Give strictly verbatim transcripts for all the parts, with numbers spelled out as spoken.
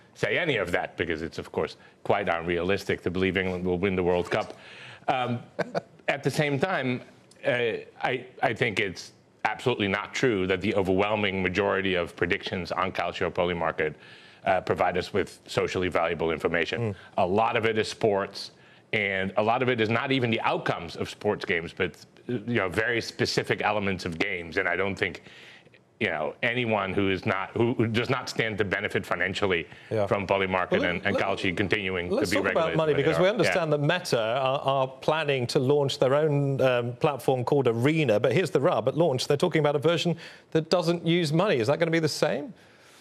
say any of that because it's, of course, quite unrealistic to believe England will win the World Cup. Um, at the same time, uh, I, I think it's absolutely not true that the overwhelming majority of predictions on Calcio Polymarket uh, provide us with socially valuable information. Mm. A lot of it is sports, and a lot of it is not even the outcomes of sports games, but you know, very specific elements of games. And I don't think you know, anyone who is not who, who does not stand to benefit financially yeah. from Polymarket well, and, and Kalshi continuing to be regulated. Let's talk about money, because we understand yeah. that Meta are, are planning to launch their own um, platform called Arena. But here's the rub: at launch, they're talking about a version that doesn't use money. Is that going to be the same?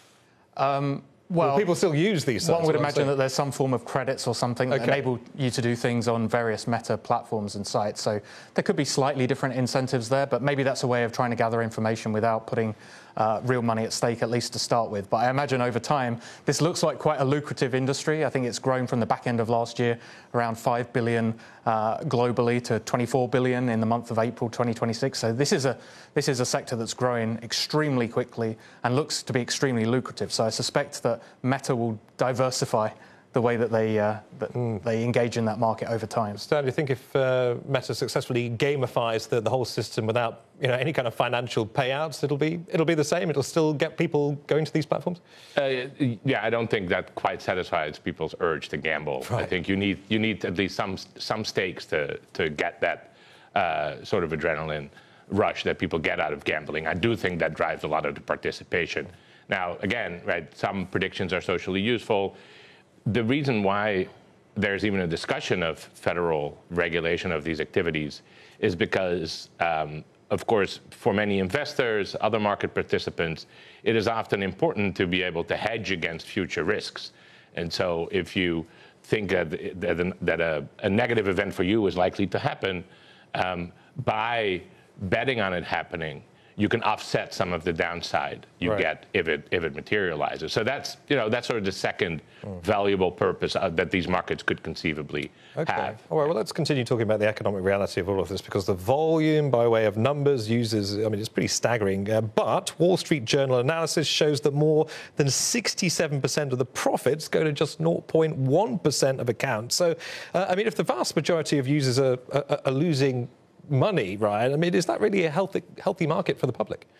Um, Well, well, people still use these sites. One would imagine that there's some form of credits or something that okay. enable you to do things on various Meta platforms and sites. So there could be slightly different incentives there, but maybe that's a way of trying to gather information without putting uh, real money at stake, at least to start with. But I imagine over time, this looks like quite a lucrative industry. I think it's grown from the back end of last year, around five billion uh, globally to twenty-four billion in the month of April twenty twenty-six. So this is a this is a sector that's growing extremely quickly and looks to be extremely lucrative. So I suspect that Meta will diversify the way that they uh, that mm. they engage in that market over time. Stan, do you think if uh, Meta successfully gamifies the, the whole system without you know any kind of financial payouts, it'll be it'll be the same? It'll still get people going to these platforms? Uh, yeah, I don't think that quite satisfies people's urge to gamble. Right. I think you need you need at least some some stakes to to get that uh, sort of adrenaline rush that people get out of gambling. I do think that drives a lot of the participation. Now, again, right, some predictions are socially useful. The reason why there's even a discussion of federal regulation of these activities is because, um, of course, for many investors, other market participants, it is often important to be able to hedge against future risks. And so if you think that, that, that a, a negative event for you is likely to happen, um, by betting on it happening, you can offset some of the downside you right. get if it if it materializes. So that's you know that's sort of the second mm. valuable purpose uh, that these markets could conceivably okay. have. All right. Well, let's continue talking about the economic reality of all of this, because the volume, by way of numbers, users, I mean, it's pretty staggering. Uh, but Wall Street Journal analysis shows that more than sixty-seven percent of the profits go to just zero point one percent of accounts. So, uh, I mean, if the vast majority of users are, are, are losing money, Ryan, I mean, is that really a healthy healthy market for the public?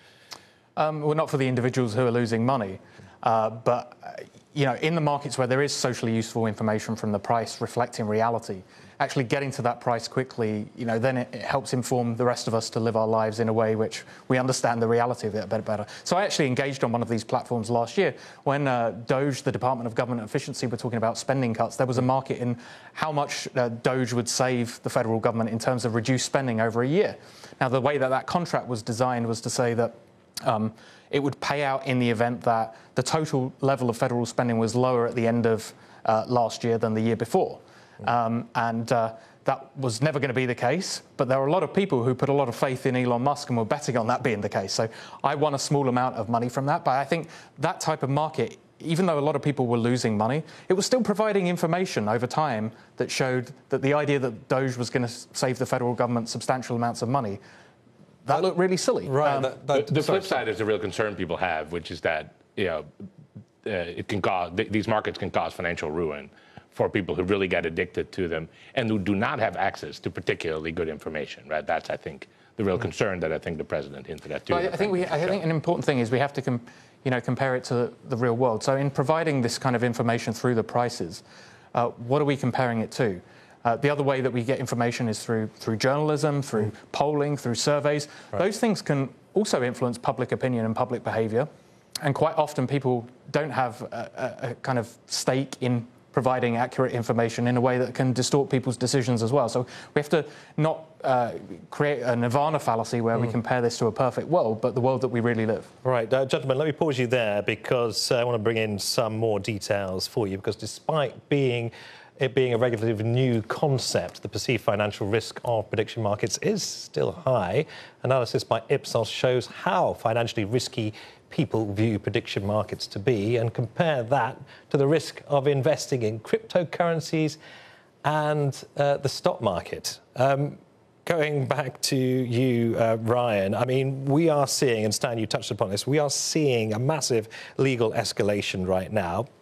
Um, well, not for the individuals who are losing money, uh, but uh, you know, in the markets where there is socially useful information from the price reflecting reality, actually getting to that price quickly, you know, then it, it helps inform the rest of us to live our lives in a way which we understand the reality of it a bit better. So I actually engaged on one of these platforms last year when uh, Doge, the Department of Government Efficiency, were talking about spending cuts. There was a market in how much uh, Doge would save the federal government in terms of reduced spending over a year. Now, the way that that contract was designed was to say that um, it would pay out in the event that the total level of federal spending was lower at the end of uh, last year than the year before. Um, and uh, that was never going to be the case. But there were a lot of people who put a lot of faith in Elon Musk and were betting on that being the case. So I won a small amount of money from that. But I think that type of market, even though a lot of people were losing money, it was still providing information over time that showed that the idea that Doge was going to save the federal government substantial amounts of money, that looked really silly. Right. Um, that, that, the the sorry, flip side is the real concern people have, which is that you know uh, it can cause th- these markets can cause financial ruin for people who really get addicted to them and who do not have access to particularly good information. Right. That's I think the real concern that I think the president hinted at too. Well, I think we. I think an important thing is we have to, com- you know, compare it to the real world. So in providing this kind of information through the prices, uh, what are we comparing it to? Uh, the other way that we get information is through through journalism, through mm. polling, through surveys. Right. Those things can also influence public opinion and public behaviour. And quite often people don't have a, a, a kind of stake in providing accurate information in a way that can distort people's decisions as well. So we have to not uh, create a nirvana fallacy where mm. we compare this to a perfect world, but the world that we really live. Right, uh, gentlemen, let me pause you there because uh, I want to bring in some more details for you, because despite being it being a relatively new concept, the perceived financial risk of prediction markets is still high. Analysis by Ipsos shows how financially risky people view prediction markets to be, and compare that to the risk of investing in cryptocurrencies and uh, the stock market. Um, Going back to you, uh, Ryan, I mean, we are seeing, and Stan, you touched upon this, we are seeing a massive legal escalation right now.